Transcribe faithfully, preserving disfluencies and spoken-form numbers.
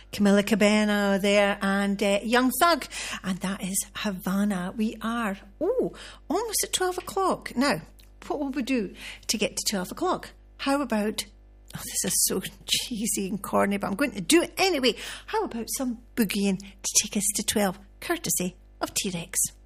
Camila Cabello there and uh, Young Thug. And that is Havana. We are, oh, almost at twelve o'clock. Now, what will we do to get to twelve o'clock? How about, oh, this is so cheesy and corny, but I'm going to do it anyway. How about some boogieing to take us to twelve, courtesy of T-Rex?